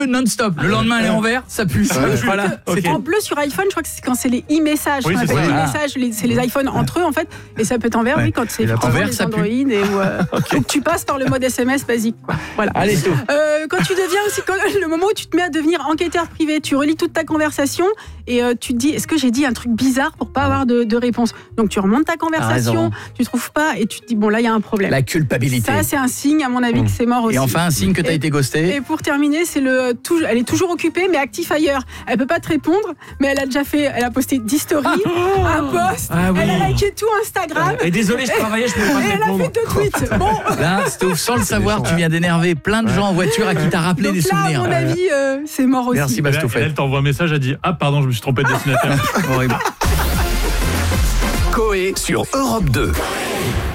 non-stop. Le lendemain, elle est en vert, ça pue. Voilà. Okay. En bleu sur iPhone, je crois que c'est quand c'est les e-messages. Oui, c'est les iPhones entre eux, en fait. Et ça peut être en vert, oui, quand c'est en vert, les ça Android. Ou que tu passes par le mode SMS basique. Quoi. Voilà. Allez, tout. Quand tu deviens aussi, le moment où tu te mets à devenir enquêteur privé, tu relis toute ta conversation et tu te dis, est-ce que j'ai dit un truc bizarre pour pas avoir de réponse? Donc tu remontes ta conversation, tu trouves pas et tu te dis, bon, là, il y a un problème. La culpabilité. Ça, c'est un signe, à mon avis, que c'est mort aussi. Et enfin, un signe que tu as été ghosté. Et pour terminer, c'est elle est toujours occupée, mais active ailleurs. Elle peut pas te répondre, mais elle a posté 10 stories, un post, elle a liké tout Instagram. Et désolé, je travaillais, je pouvais pas te répondre. Elle a fait 2 tweets. Bon. Là, Stouff, sans le savoir, tu viens d'énerver plein de gens en voiture à qui t'as rappelé donc des là, souvenirs. À mon avis, c'est mort aussi. Merci, Stouff. Elle t'envoie un message, elle dit « Ah, pardon, je me suis trompé de destinataire. » Horrible. Coé sur Europe 2.